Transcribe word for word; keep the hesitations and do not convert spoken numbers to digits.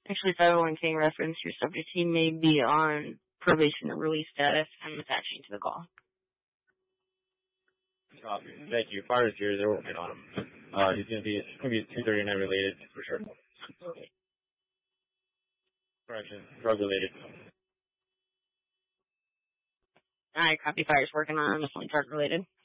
Actually, five oh one K reference, your subject team may be on probation or release status. I'm attaching to the call. Copy. Thank you. Fire is here. They're working on him. Uh, he's going to be, it's going to be two thirty-nine related, for sure. Okay. Correction. Drug related. Alright, copy. Fire's working on him. It's only drug related.